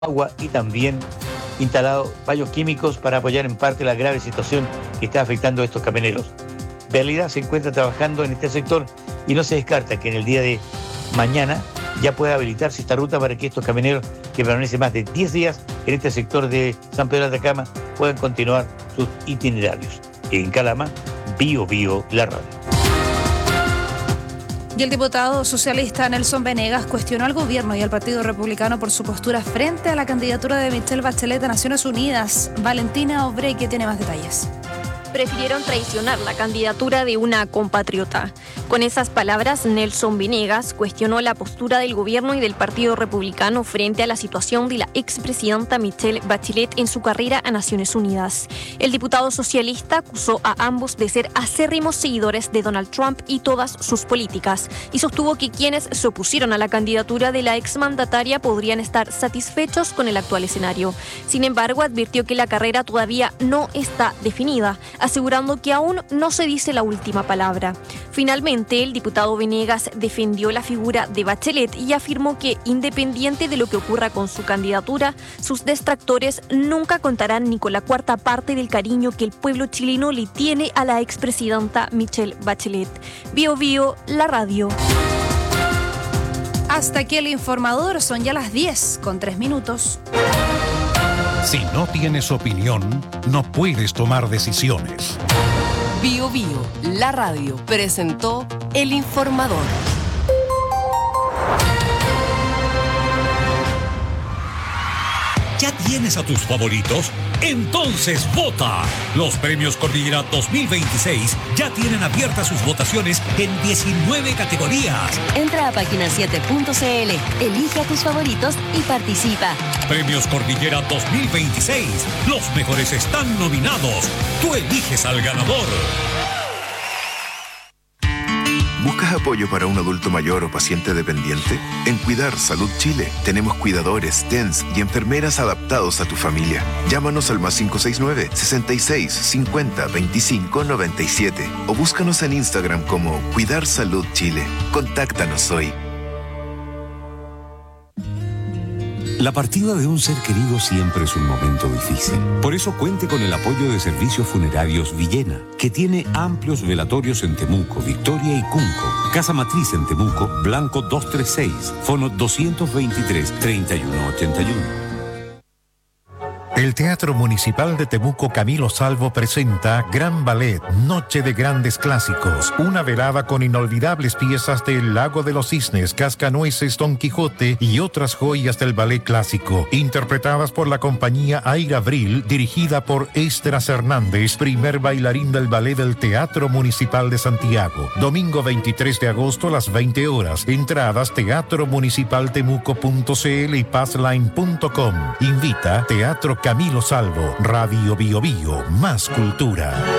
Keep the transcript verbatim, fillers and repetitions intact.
agua y también instalado baños químicos para apoyar en parte la grave situación que está afectando a estos camioneros. Vialidad se encuentra trabajando en este sector y no se descarta que en el día de mañana ya pueda habilitarse esta ruta para que estos camioneros que permanecen más de diez días en este sector de San Pedro de Atacama puedan continuar sus itinerarios. En Calama, Bio Bio, la radio. Y el diputado socialista Nelson Venegas cuestionó al gobierno y al Partido Republicano por su postura frente a la candidatura de Michelle Bachelet a Naciones Unidas. Valentina Obreque tiene más detalles. Prefirieron traicionar la candidatura de una compatriota. Con esas palabras, Nelson Venegas cuestionó la postura del gobierno y del Partido Republicano frente a la situación de la expresidenta Michelle Bachelet en su carrera a Naciones Unidas. El diputado socialista acusó a ambos de ser acérrimos seguidores de Donald Trump y todas sus políticas y sostuvo que quienes se opusieron a la candidatura de la exmandataria podrían estar satisfechos con el actual escenario. Sin embargo, advirtió que la carrera todavía no está definida, asegurando que aún no se dice la última palabra. Finalmente, el diputado Venegas defendió la figura de Bachelet y afirmó que, independiente de lo que ocurra con su candidatura, sus detractores nunca contarán ni con la cuarta parte del cariño que el pueblo chileno le tiene a la expresidenta Michelle Bachelet. Bio Bio, la radio. Hasta aquí el informador, son ya las diez con tres minutos. Si no tienes opinión, no puedes tomar decisiones. Bio Bio, la radio, presentó El Informador. ¿Ya tienes a tus favoritos? Entonces vota. Los premios Cordillera dos mil veintiséis ya tienen abiertas sus votaciones en diecinueve categorías. Entra a página siete punto c l, elige a tus favoritos y participa. Premios Cordillera dos mil veintiséis. Los mejores están nominados. Tú eliges al ganador. ¿Buscas apoyo para un adulto mayor o paciente dependiente? En Cuidar Salud Chile tenemos cuidadores, T E N S y enfermeras adaptados a tu familia. Llámanos al más cinco seis nueve, sesenta y seis, cincuenta, veinticinco, noventa y siete o búscanos en Instagram como Cuidar Salud Chile. Contáctanos hoy. La partida de un ser querido siempre es un momento difícil. Por eso cuente con el apoyo de Servicios Funerarios Villena, que tiene amplios velatorios en Temuco, Victoria y Cunco. Casa Matriz en Temuco, Blanco doscientos treinta y seis, fono doscientos veintitrés, treinta y uno ochenta y uno. El Teatro Municipal de Temuco Camilo Salvo presenta Gran Ballet, Noche de Grandes Clásicos, una velada con inolvidables piezas de El Lago de los Cisnes, Cascanueces, Don Quijote y otras joyas del ballet clásico, interpretadas por la compañía Aira Abril, dirigida por Estras Hernández, primer bailarín del ballet del Teatro Municipal de Santiago. Domingo veintitrés de agosto a las veinte horas. Entradas teatro municipal temuco punto c l y passline punto com. Invita Teatro Camilo Salvo, Radio Bio Bio, más cultura.